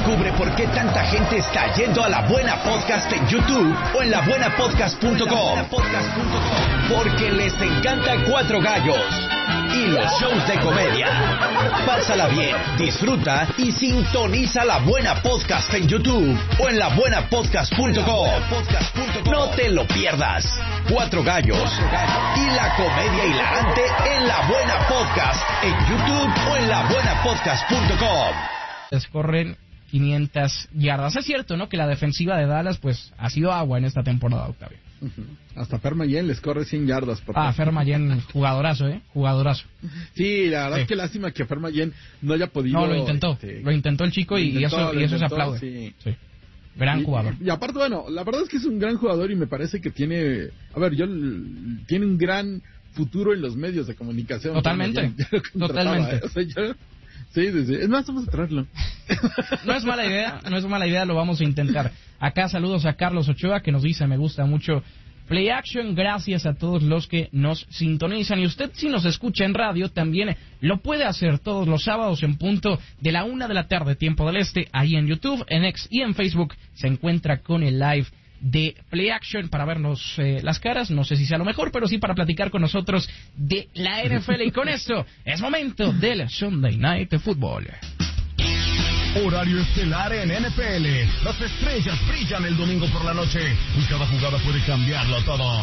Descubre por qué tanta gente está yendo a La Buena Podcast en YouTube o en labuenapodcast.com. Porque les encanta Cuatro Gallos y los shows de comedia. Pásala bien, disfruta y sintoniza La Buena Podcast en YouTube o en labuenapodcast.com. No te lo pierdas. Cuatro Gallos y la comedia hilarante en La Buena Podcast en YouTube o en labuenapodcast.com. Les corren 500 yardas. Es cierto, ¿no? Que la defensiva de Dallas pues ha sido agua en esta temporada, Octavio. Hasta Fer Mayen les corre 100 yardas. Fer Mayen, jugadorazo, Jugadorazo. Sí, la verdad es que lástima que Fer Mayen no haya podido... No, lo intentó. Lo intentó el chico y eso se aplaude. Sí. Gran jugador. Y aparte, bueno, la verdad es que es un gran jugador y me parece que tiene... tiene un gran futuro en los medios de comunicación. Totalmente. Totalmente. O sea, Sí. Es más, vamos a traerlo. No es mala idea, lo vamos a intentar. Acá saludos a Carlos Ochoa que nos dice, me gusta mucho Play Action, gracias a todos los que nos sintonizan. Y usted, si nos escucha en radio, también lo puede hacer todos los sábados en punto de la 1 de la tarde, tiempo del este, ahí en YouTube, en X y en Facebook. Se encuentra con el live de Play Action para vernos las caras, no sé si sea lo mejor, pero sí para platicar con nosotros de la NFL. Y con esto es momento del Sunday Night Football. Horario estelar en NFL. Las estrellas brillan el domingo por la noche y cada jugada puede cambiarlo todo.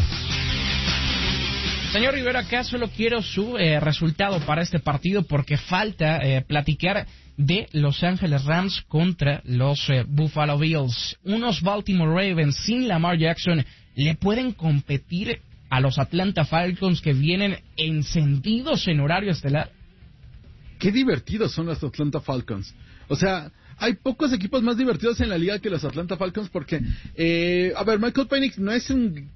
Señor Rivera, acá solo quiero su resultado para este partido porque falta platicar de Los Ángeles Rams contra los Buffalo Bills. Unos Baltimore Ravens sin Lamar Jackson le pueden competir a los Atlanta Falcons que vienen encendidos en horario estelar. Qué divertidos son los Atlanta Falcons. O sea, hay pocos equipos más divertidos en la liga que los Atlanta Falcons porque, Michael Penix no es élite.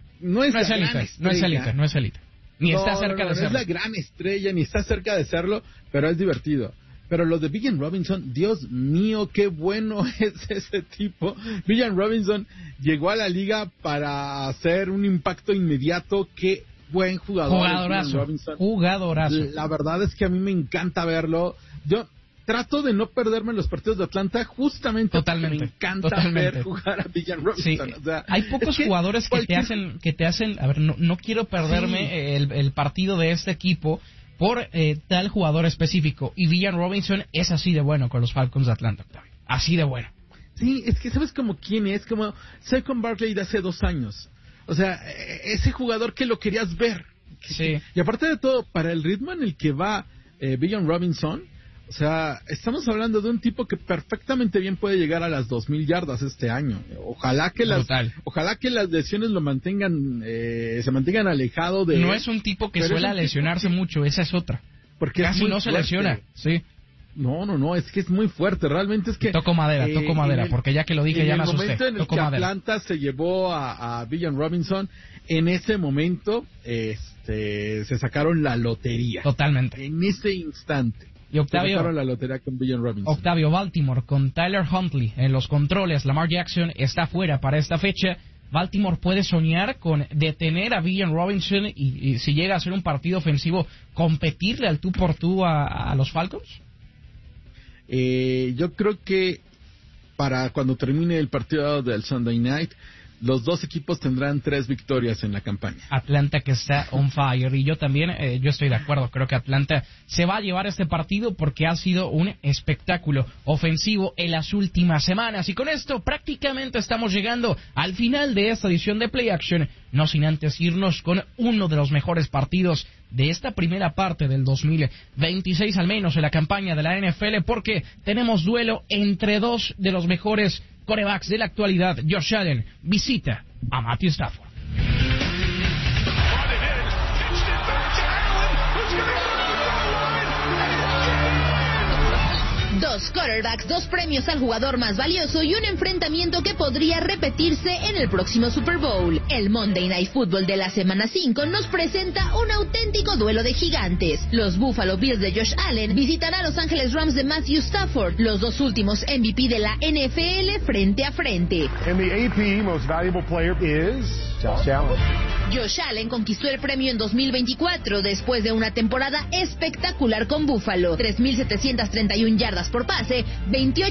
Ni está cerca de serlo. No es la gran estrella, ni está cerca de serlo, pero es divertido. Pero lo de Bijan Robinson, Dios mío, qué bueno es ese tipo. Bijan Robinson llegó a la liga para hacer un impacto inmediato. Qué buen jugador. Jugadorazo. La verdad es que a mí me encanta verlo. Yo trato de no perderme en los partidos de Atlanta justamente porque me encanta ver jugar a Bijan Robinson. Sí. O sea, hay pocos jugadores que te hacen, a ver, no quiero perderme el partido de este equipo por tal jugador específico. Y Bijan Robinson es así de bueno con los Falcons de Atlanta, Octavio. Así de bueno. Sí, es que ¿sabes como quién es? Como Saquon Barkley de hace 2 años. O sea, ese jugador que lo querías ver. Sí. Y aparte de todo, para el ritmo en el que va Bijan Robinson, o sea, estamos hablando de un tipo que perfectamente bien puede llegar a las 2,000 yardas este año. Ojalá que las lesiones lo mantengan, se mantengan alejado de... No es un tipo que suele lesionarse mucho, esa es otra. Porque casi no se lesiona, sí. No, es que es muy fuerte, realmente es que... Toco madera, porque ya que lo dije ya me asusté. En el momento en el que Atlanta se llevó a Bijan Robinson, en ese momento se sacaron la lotería. Totalmente. En ese instante. Y Octavio, la lotería con Bijan Robinson. Octavio, Baltimore con Tyler Huntley en los controles, Lamar Jackson está fuera para esta fecha. Baltimore puede soñar con detener a Bijan Robinson y si llega a ser un partido ofensivo, competirle al tú por tú a los Falcons. Yo creo que para cuando termine el partido del Sunday Night, los dos equipos tendrán 3 victorias en la campaña. Atlanta que está on fire. Y yo también, yo estoy de acuerdo. Creo que Atlanta se va a llevar este partido porque ha sido un espectáculo ofensivo en las últimas semanas. Y con esto prácticamente estamos llegando al final de esta edición de Play Action. No sin antes irnos con uno de los mejores partidos de esta primera parte del 2026, al menos en la campaña de la NFL, porque tenemos duelo entre dos de los mejores quarterbacks de la actualidad. Josh Allen visita a Matthew Stafford. Dos quarterbacks, 2 premios al jugador más valioso y un enfrentamiento que podría repetirse en el próximo Super Bowl. El Monday Night Football de la semana 5 nos presenta un auténtico duelo de gigantes. Los Buffalo Bills de Josh Allen visitan a Los Ángeles Rams de Matthew Stafford, los dos últimos MVP de la NFL frente a frente. And the AP Most Valuable Player is Josh Allen. Josh Allen conquistó el premio en 2024 después de una temporada espectacular con Buffalo. 3,731 yardas por pase, 28